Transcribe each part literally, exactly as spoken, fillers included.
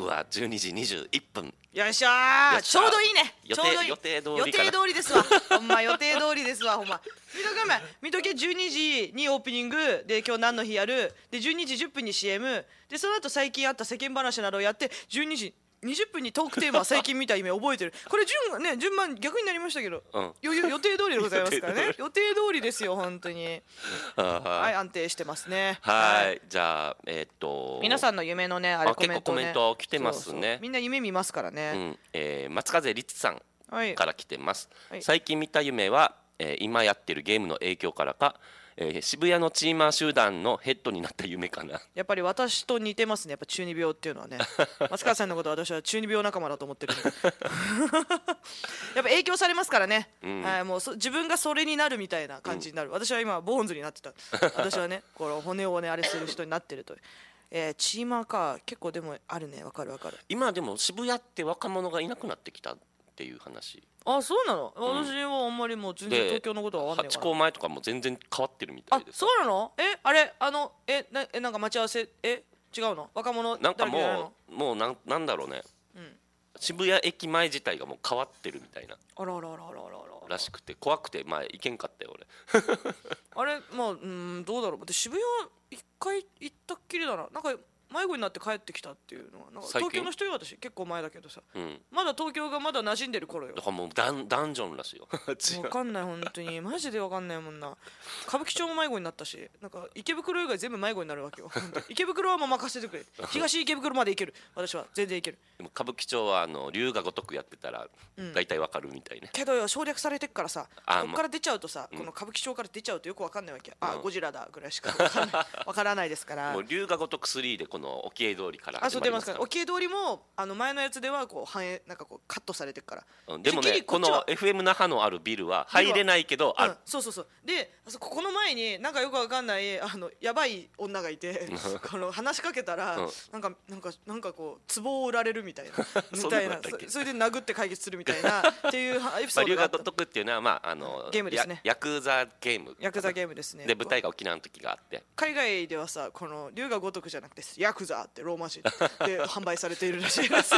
刻はじゅうにじにじゅういっぷん。 よいしょー、ちょうどいいね。 予定ちょうどいい予定通りかな予定通りですわ。ほんま予定通りですわ。ほんま見とけめ見とけ。じゅうにじにオープニングで今日何の日やるで、じゅうにじじゅっぷんに シーエム で、その後最近あった世間話などをやって、じゅうにじにじゅっぷんにトークテーマは最近見た夢覚えてる。これ順ね順番逆になりましたけど、 うん、 予予定通りでございますからね。予定通りですよ本当に。はい、安定してますね。 はい、はい、じゃあえー、っと皆さんの夢のねあれあコメント、ね、 結構コメント来てますね。 そうそうみんな夢見ますからね。 うんえー、松風律さんから来てます。 はい、 最近見た夢は、えー、今やってるゲームの影響からか、えー、渋谷のチーマー集団のヘッドになった夢かな。 やっぱり私と似てますね。やっぱ中二病っていうのはね。松川さんのことは私は中二病仲間だと思ってるんでやっぱ影響されますからね、うん、はい、もうそ自分がそれになるみたいな感じになる、うん、私は今ボーンズになってた私はねこの骨をねあれする人になってると、えー、チーマーか結構でもあるね。わかるわかる。 今でも渋谷って若者がいなくなってきたっていう話。 あ、そうなの、うん、私はあんまりもう全然東京のことは分かんないから。 ハチ公前とかも全然変わってるみたいです。 あ、そうなの。え、あれあのえなえなんか待ち合わせえ違うの若者なんかもうもうなんなんだろうね、うん、渋谷駅前自体がもう変わってるみたいなあらららららららしくて怖くて前行けんかったよ俺あれまあうんどうだろう。で渋谷一回行ったっきりだな。なんか迷子になって帰ってきたっていうのはなんか東京の人よ。私結構前だけどさ、うん、まだ東京がまだ馴染んでる頃よ。 だからもうダン、ダンジョンらしいよ分かんない本当にマジで分かんないもんな。歌舞伎町も迷子になったし、なんか池袋以外全部迷子になるわけよ池袋はもう任せてくれ東池袋まで行ける。私は全然行ける。 でも歌舞伎町はあの龍が如くやってたら大体分かるみたいね、うん、 けどよ省略されてっからさ、ここから出ちゃうとさ、ま、この歌舞伎町から出ちゃうとよく分かんないわけ、うん、あゴジラだぐらいしか分からない分からないですから。 もう龍が如くスリーでこの沖江通りから始まりますから。 沖江通りもあの前のやつではこう反映なんかこうカットされてるから、 うん、でもねこの エフエム 那覇のあるビルは入れないけどある、うん、 そうそうそう。でここの前になんかよくわかんないあのやばい女がいてこの話しかけたら、うん、なんかなんかなんかこう壺を売られるみたいなみたいなそ, それで殴って解決するみたいなっていうエピソードがあった。 龍が如くっていうのはまああのゲームですね。 ヤクザゲームヤクザゲームですね。 で舞台が沖縄の時があって、 海外ではさこの龍が如くじゃなくてヤクザってローマ字で販売されているらしいですよ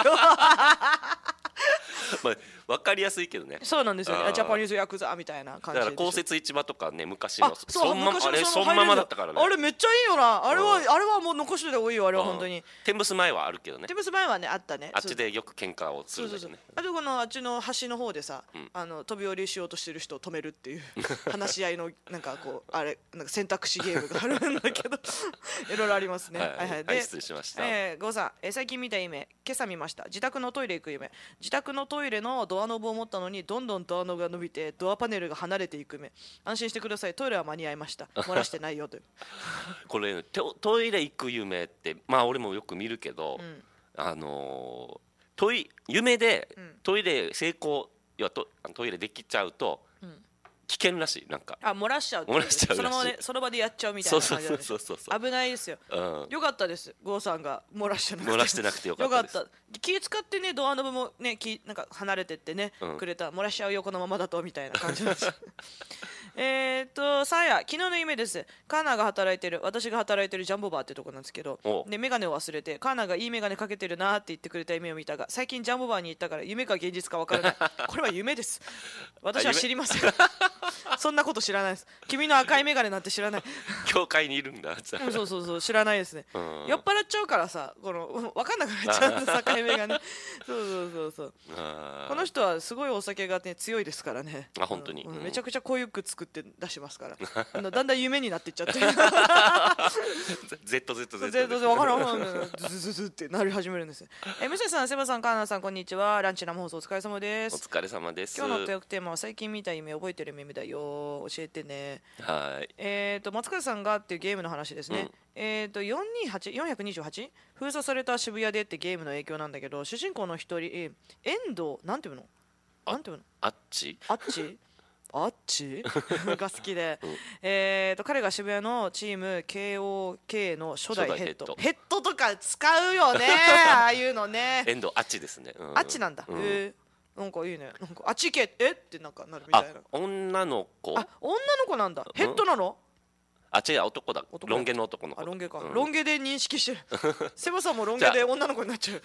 まあ、分かりやすいけどね。 そうなんですよね。ジャパニーズヤクザみたいな感じで。 だから公設市場とかね昔のそんまあれそんままだったからね。 あれめっちゃいいよな。あれはあれはもう残してた方がいいよ。あれは本当に。 天むす前はあるけどね。 天むす前はねあったね。 あっちでよく喧嘩をするんだよね。 あとこのあっちの橋の方でさ、あの飛び降りしようとしてる人を止めるっていう話し合いのなんかこうあれなんか選択肢ゲームがあるんだけどいろいろありますね。 はいはい。で失礼しました。 えゴーさん最近見た夢今朝見ました。自宅のトイレ行く夢。自宅のトイレのドアノブを持ったのにどんどんドアノブが伸びてドアパネルが離れていく夢。安心してください。トイレは間に合いました。漏らしてないよというこれトイレ行く夢ってまあ俺もよく見るけど、うん、あのー、トイ夢でトイレ成功要はトトイレできちゃうと、うん、危険らしい。なんかあ漏らしちゃう漏らしちゃうらしい。 その場でその場でやっちゃうみたいな感じなんでしょ。 そうそうそうそう危ないですよ、うん、よかったです。ゴーさんが漏らしてなくて漏らしてなくてよかったです。よかった。 気使ってねドアノブもね気なんか離れてってね、うん、くれた。漏らしちゃうよこのままだとみたいな感じなんですえっとさあや昨日の夢です。カーナーが働いてる私が働いてるジャンボバーってとこなんですけど、でメガネを忘れてカーナーがいいメガネかけてるなって言ってくれた夢を見たが、最近ジャンボバーに行ったから夢か現実か分からないこれは夢です。私は知りませんそんなこと知らないです。君の赤いメガネなんて知らない教会にいるんだそうそうそう知らないですね、うん、酔っ払っちゃうからさこの分かんなくなっちゃうんです赤いメガネそうそうそうそうこの人はすごいお酒が、ね、強いですからね。 あ本当に、 うん、めちゃくちゃ濃ゆく作って出しますからだんだん夢になっていっちゃってゼットゼットゼット Z で分からんズズズってなり始めるんです。えムセさんセバさんカーナさんこんにちは。ランチ生放送お疲れ様です。 お疲れ様です。 今日のトークテーマは最近見た夢覚えてる夢だよ教えてね。 はい。 えっと松川さんがっていうゲームの話ですね、うん、えっとよんにはち よんひゃくにじゅうはち封鎖された渋谷でってゲームの影響なんだけど、主人公の一人遠藤なんていうのなんていうのあっちあっちあっちが好きで、うん、えーと彼が渋谷のチーム ケーオーケー の初代ヘッドヘッドとか使うよねああいうのね遠藤あっちですね、 うん、あっちなんだ、うん、えー、なんかいいね。なんかあっち行けえってなんかなるみたいな。 女の子あ女の子なんだ、うん、ヘッドなのあ違う男だ。ロン毛の男の子。 あロン毛か、うん、ロン毛で認識してるセバさんもロン毛で女の子になっちゃう